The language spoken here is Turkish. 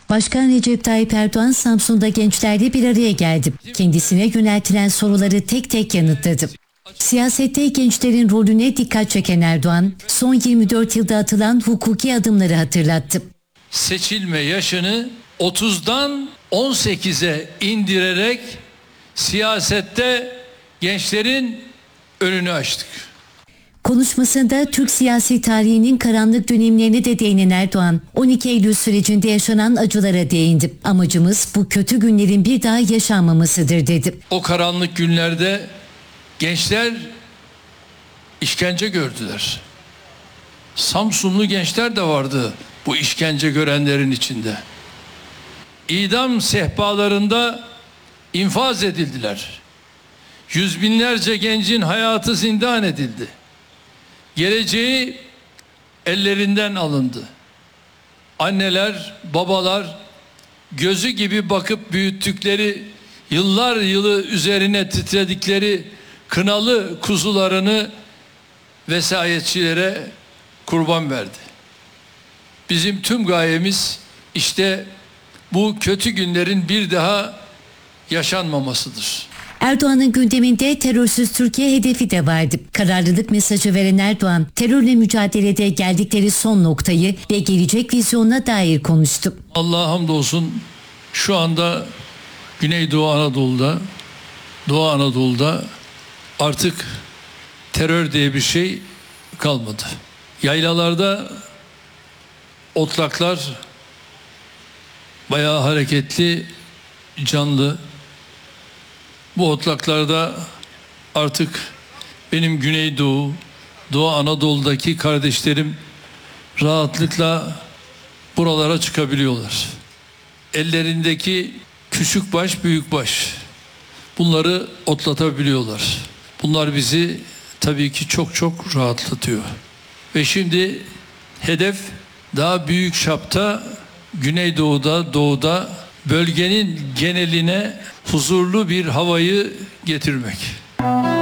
Başkan Recep Tayyip Erdoğan Samsun'da gençlerle bir araya geldi. Kendisine yöneltilen soruları tek tek yanıtladı. Siyasette gençlerin rolüne dikkat çeken Erdoğan, son 24 yılda atılan hukuki adımları hatırlattı. Seçilme yaşını 30'dan 18'e indirerek siyasette gençlerin önünü açtık. Konuşmasında Türk siyasi tarihinin karanlık dönemlerine de değinen Erdoğan, 12 Eylül sürecinde yaşanan acılara değindi. Amacımız bu kötü günlerin bir daha yaşanmamasıdır dedi. O karanlık günlerde gençler işkence gördüler. Samsunlu gençler de vardı bu işkence görenlerin içinde. İdam sehpalarında infaz edildiler. Yüz binlerce gencin hayatı zindan edildi. Geleceği ellerinden alındı. Anneler, babalar gözü gibi bakıp büyüttükleri, yıllar yılı üzerine titredikleri kınalı kuzularını vesayetçilere kurban verdi. Bizim tüm gayemiz işte bu kötü günlerin bir daha yaşanmamasıdır. Erdoğan'ın gündeminde terörsüz Türkiye hedefi de vardı. Kararlılık mesajı veren Erdoğan, terörle mücadelede geldikleri son noktayı ve gelecek vizyonuna dair konuştu. Allah'a hamdolsun şu anda Güneydoğu Anadolu'da, Doğu Anadolu'da artık terör diye bir şey kalmadı. Yaylalarda otlaklar bayağı hareketli, canlı. Bu otlaklarda artık benim Güneydoğu, Doğu Anadolu'daki kardeşlerim rahatlıkla buralara çıkabiliyorlar. Ellerindeki küçük baş, büyük baş bunları otlatabiliyorlar. Bunlar bizi tabii ki çok çok rahatlatıyor. Ve şimdi hedef daha büyük çapta Güneydoğu'da, Doğu'da bölgenin geneline huzurlu bir havayı getirmek.